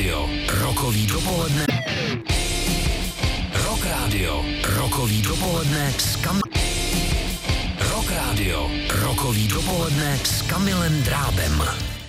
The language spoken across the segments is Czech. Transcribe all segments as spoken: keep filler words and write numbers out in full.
Rádio, rokový dopoledne. Rock Rádio, rokový dopoledne s Kam... Rock Rádio, rokový dopoledne s Kamilem Drábem.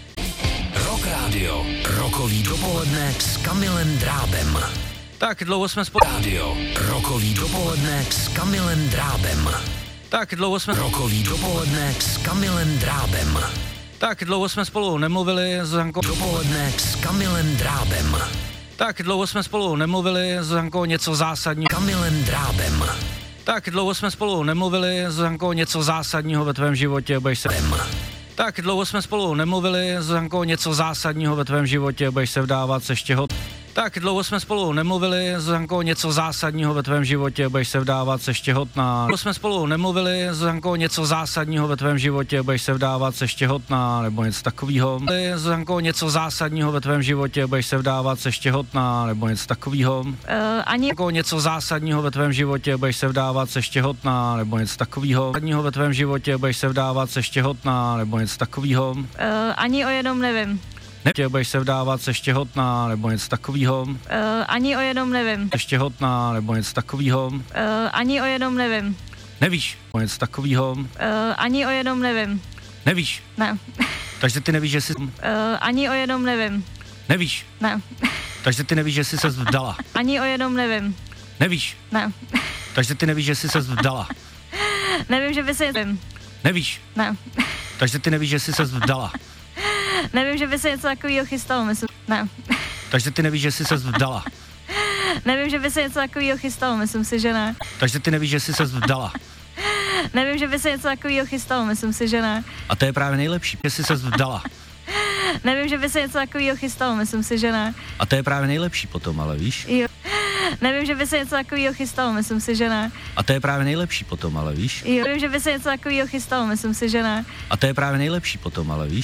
Rock Rádio, rokový dopoledne s Kamilem Drábem. Tak dlouho jsme spolu... Rádio, rokový dopoledne s Kamilem Drábem. Tak dlouho jsme... Rokový dopoledne s Kamilem Drábem. Tak dlouho jsme spolu nemluvili s Hankou... Dopoledne s Kamilem Drábem. Tak dlouho jsme spolu nemluvili s Hankou něco zásadního... Kamilem Drábem. Tak dlouho jsme spolu nemluvili s Hankou něco zásadního ve tvém životě, budeš se... Tak dlouho jsme spolu nemluvili s Hankou něco zásadního ve tvém životě, budeš se vdávat, seš těhotná. Tak dlouho jsme spolu nemluvili s Hankou něco zásadního ve tvém životě, budeš se vdávat, seš těhotná. Dlouho jsme spolu nemluvili s Hankou něco zásadního ve tvém životě, budeš se vdávat, seš těhotná, nebo něco takového. S Hankou něco zásadního ve tvém životě, budeš se vdávat, seš těhotná, nebo něco takového. Uh, ani Hankou něco zásadního ve tvém životě, budeš se vdávat, seš těhotná, nebo něco takového. Zásadního ve tvém životě, budeš se vdávat, seš těhotná, nebo něco takového. Uh, ani o jednom nevím. Ne, budeš se vdávat, seš těhotná, nebo něco takového. Uh, ani o jednom nevím. Seš těhotná, nebo něco takového. Uh, ani o jednom nevím. Nevíš, nebo něco takového. Uh, ani o jednom nevím. Nevíš. Ne. Takže ty nevíš, že jsi... Uh, ani o jednom nevím. Nevíš. Ne. Takže ty nevíš, že jsi se vdala. Ani o jednom nevím. Nevíš. Ne. Takže ty nevíš, že jsi se vdala. Nevím, že by se... Nevíš. Ne. Takže ty nevíš, že jsi se vdala. Nevím, že by se něco takového chystalo, myslím. Ne. Takže ty nevíš, že jsi se vdala. Nevím, že by se něco takového chystalo, myslím si, že ne. Takže ty nevíš, že jsi se vdala. Nevím, že by se něco takového chystalo, myslím si, že ne. A to je právě nejlepší, že jsi se vdala. Nevím, že by se něco takového chystalo, myslím si, že ne. A to je právě nejlepší potom, ale víš? Jo. Nevím, že by se něco takového chystalo, myslím si, že ne. A to je právě nejlepší potom, ale víš? Jo. Nevím, že by se něco takového chystalo, myslím si, že ne. A to je právě nejlepší potom, ale víš?